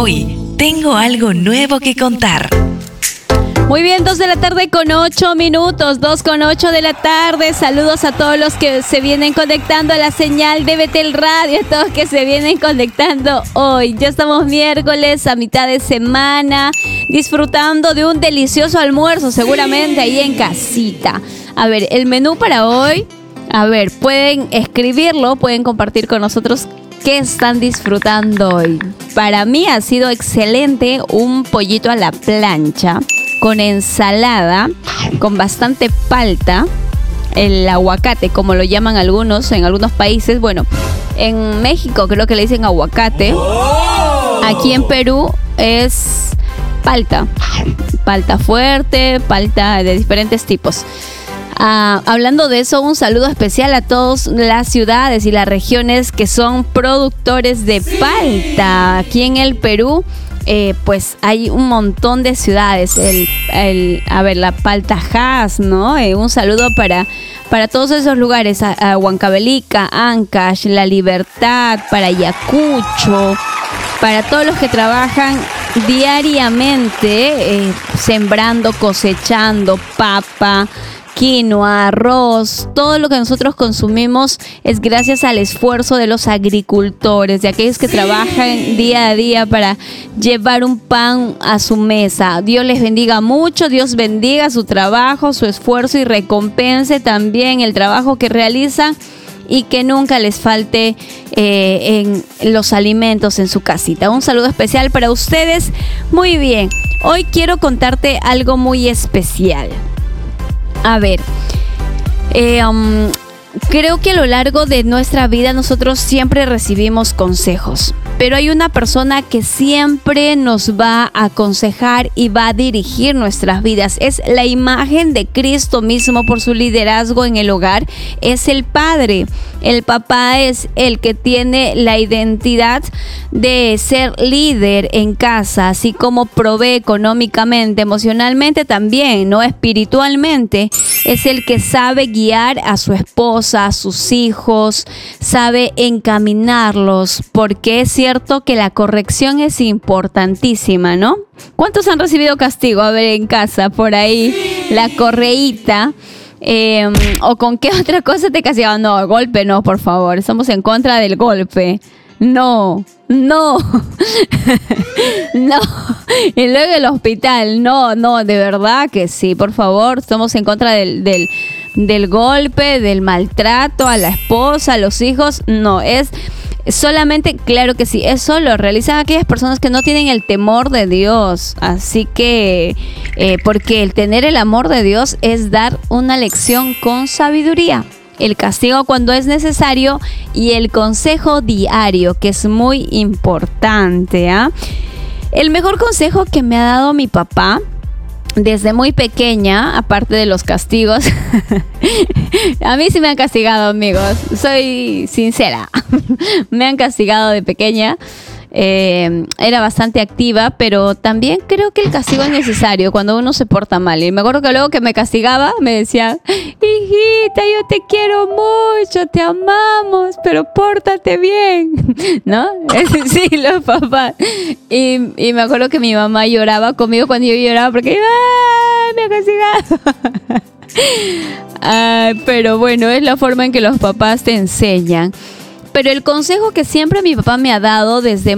Hoy tengo algo nuevo que contar. Muy bien, 2 de la tarde con 8 minutos, 2 con 8 de la tarde. Saludos a todos los que se vienen conectando a la señal de Betel Radio, a todos que se vienen conectando hoy. Ya estamos miércoles, a mitad de semana, disfrutando de un delicioso almuerzo, seguramente ahí en casita. A ver, el menú para hoy, pueden escribirlo, pueden compartir con nosotros qué están disfrutando hoy. Para mí ha sido excelente un pollito a la plancha, con ensalada, con bastante palta, el aguacate, como lo llaman algunos en algunos países. Bueno, en México creo que le dicen aguacate. Aquí en Perú es palta fuerte, palta de diferentes tipos. Hablando de eso, un saludo especial a todas las ciudades y las regiones que son productores de palta. Aquí en el Perú, pues hay un montón de ciudades. La Paltajás, ¿no? Un saludo para todos esos lugares, a Huancavelica, Ancash, La Libertad, para Ayacucho, para todos los que trabajan diariamente sembrando, cosechando papa, quinoa, arroz. Todo lo que nosotros consumimos es gracias al esfuerzo de los agricultores, de aquellos que trabajan día a día para llevar un pan a su mesa. Dios les bendiga mucho, Dios bendiga su trabajo, su esfuerzo y recompense también el trabajo que realizan y que nunca les falte en los alimentos en su casita. Un saludo especial para ustedes. Muy bien, hoy quiero contarte algo muy especial. A ver, creo que a lo largo de nuestra vida nosotros siempre recibimos consejos, pero hay una persona que siempre nos va a aconsejar y va a dirigir nuestras vidas. Es la imagen de Cristo mismo por su liderazgo en el hogar. Es el padre. El papá es el que tiene la identidad de ser líder en casa, así como provee económicamente, emocionalmente también, ¿no? Espiritualmente. Es el que sabe guiar a su esposa, a sus hijos, sabe encaminarlos, porque es cierto que la corrección es importantísima, ¿no? ¿Cuántos han recibido castigo? A ver, en casa, por ahí, la correíta. ¿O con qué otra cosa te castigaban? No, golpe no, por favor. Estamos en contra del golpe. No. No. Y luego el hospital. No, de verdad que sí, por favor. Estamos en contra del golpe, del maltrato a la esposa, a los hijos. No, es solamente, claro que sí, eso lo realizan aquellas personas que no tienen el temor de Dios. Así que, porque el tener el amor de Dios es dar una lección con sabiduría. El castigo cuando es necesario y el consejo diario, que es muy importante. El mejor consejo que me ha dado mi papá desde muy pequeña, aparte de los castigos, a mí sí me han castigado, amigos, soy sincera, me han castigado de pequeña. Era bastante activa, pero también creo que el castigo es necesario cuando uno se porta mal. Y me acuerdo que luego que me castigaba me decía: hijita, yo te quiero mucho, te amamos, pero pórtate bien, ¿no? Sí, los papás. Y me acuerdo que mi mamá lloraba conmigo cuando yo lloraba porque me ha castigado. Pero bueno, es la forma en que los papás te enseñan. Pero el consejo que siempre mi papá me ha dado desde